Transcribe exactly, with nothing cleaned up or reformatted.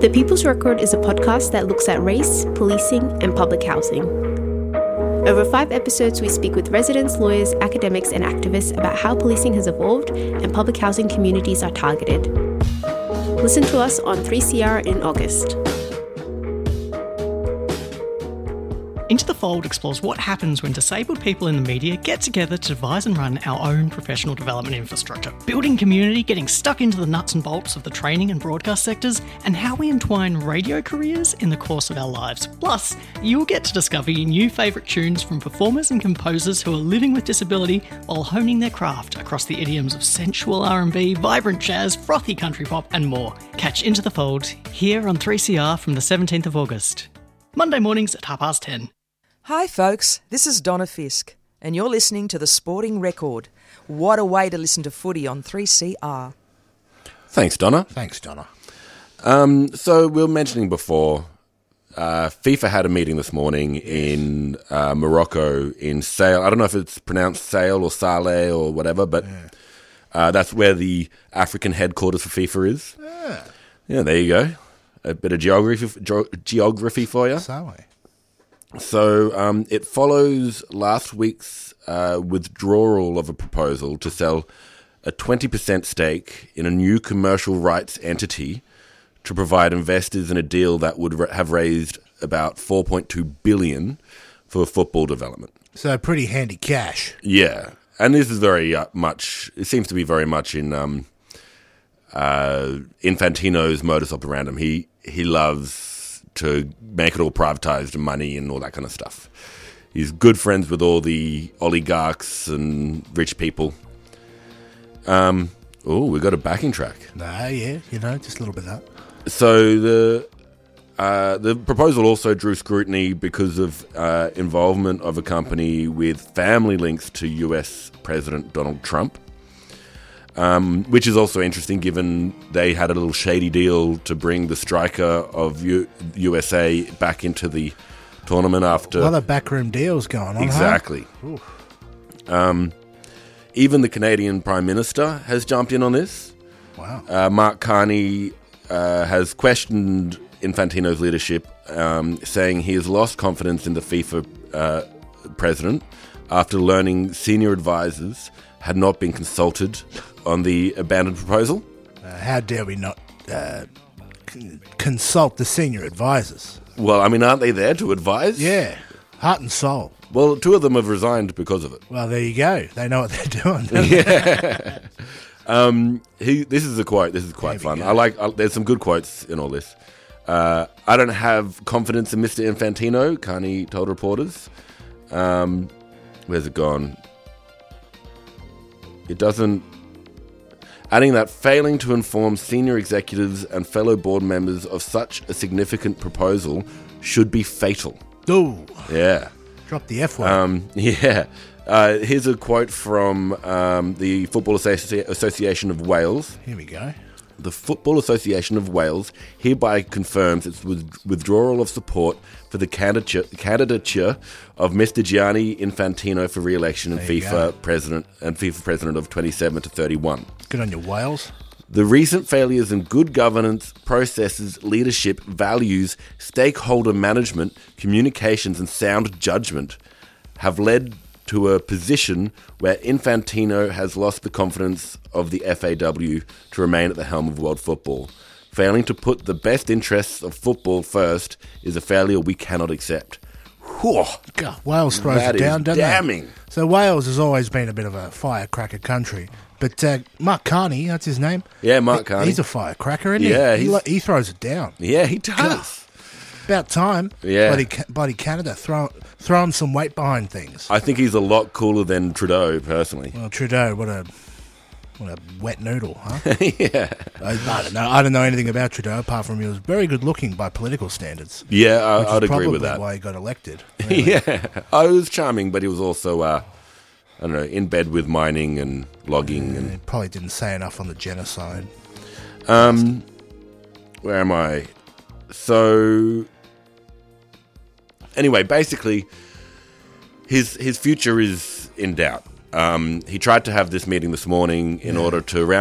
The People's Record is a podcast that looks at race, policing, and public housing. Over five episodes, we speak with residents, lawyers, academics, and activists about how policing has evolved and public housing communities are targeted. Listen to us on three C R in August. Into the Fold explores what happens when disabled people in the media get together to devise and run our own professional development infrastructure, building community, getting stuck into the nuts and bolts of the training and broadcast sectors, and how we entwine radio careers in the course of our lives. Plus, you'll get to discover your new favourite tunes from performers and composers who are living with disability while honing their craft across the idioms of sensual R and B, vibrant jazz, frothy country pop, and more. Catch Into the Fold here on three C R from the seventeenth of August. Monday mornings at half past ten. Hi folks, this is Donna Fisk, and you're listening to The Sporting Record. What a way to listen to footy on three C R. Thanks, Donna. Thanks, Donna. Um, so we were mentioning before, uh, FIFA had a meeting this morning in uh, Morocco in Sale. I don't know if it's pronounced Sale or Saleh or whatever, but yeah. uh, that's where the African headquarters for FIFA is. Yeah, yeah there you go. A bit of geography, ge- geography for you. Saleh. So um, it follows last week's uh, withdrawal of a proposal to sell a twenty percent stake in a new commercial rights entity to provide investors in a deal that would ra- have raised about four point two billion dollars for football development. So pretty handy cash. Yeah, and this is very uh, much, it seems to be very much in um, uh, Infantino's modus operandum. He, he loves to make it all privatized and money and all that kind of stuff. He's good friends with all the oligarchs and rich people. Um, oh, we got a backing track. Nah, yeah, you know, just a little bit of that. So the uh, the proposal also drew scrutiny because of uh, involvement of a company with family links to U S President Donald Trump. Um, which is also interesting given they had a little shady deal to bring the striker of U- USA back into the tournament after... A lot of backroom deals going on, Exactly. Huh? Um, even the Canadian Prime Minister has jumped in on this. Wow. Uh, Mark Carney uh, has questioned Infantino's leadership, um, saying he has lost confidence in the FIFA uh, president after learning senior advisors had not been consulted on the abandoned proposal. Uh, how dare we not uh, c- consult the senior advisors? Well, I mean, aren't they there to advise? Yeah, heart and soul. Well, two of them have resigned because of it. Well, there you go. They know what they're doing. Don't Yeah. um, he, this is a quote. This is quite There we fun. go. I like. I, there's some good quotes in all this. Uh, I don't have confidence in Mister Infantino, Carney told reporters. Um, where's it gone? It doesn't... Adding that failing to inform senior executives and fellow board members of such a significant proposal should be fatal. Ooh, Yeah. drop the F word. Um, yeah. Uh, here's a quote from um, the Football Associ- Association of Wales. Here we go. The Football Association of Wales hereby confirms its with- withdrawal of support for the candidature, candidature of Mister Gianni Infantino for re-election and There you FIFA go. president and FIFA president of twenty-seven to thirty-one. Good on your Wales. The recent failures in good governance, processes, leadership, values, stakeholder management, communications, and sound judgment have led to a position where Infantino has lost the confidence of the F A W to remain at the helm of world football. Failing to put the best interests of football first is a failure we cannot accept. Whew. God, Wales throws That it down, is doesn't damning. it? So Wales has always been a bit of a firecracker country. But uh, Mark Carney, that's his name. Yeah, Mark He- Carney. He's a firecracker, isn't Yeah, he? He, he's- li- he throws it down. Yeah, he does. About time. Yeah. Bloody, Ca- bloody Canada throw, throwing some weight behind things. I think he's a lot cooler than Trudeau, personally. Well, Trudeau, what a what a wet noodle, huh? yeah. I, I don't know. I don't know anything about Trudeau apart from he was very good looking by political standards. Yeah, I, which is I'd agree probably with that. why he got elected. Really. Yeah, I was charming, but he was also, uh, I don't know, in bed with mining and logging. He And probably didn't say enough on the genocide. um, where am I? So, anyway, basically, his his future is in doubt. Um, he tried to have this meeting this morning in Yeah. order to round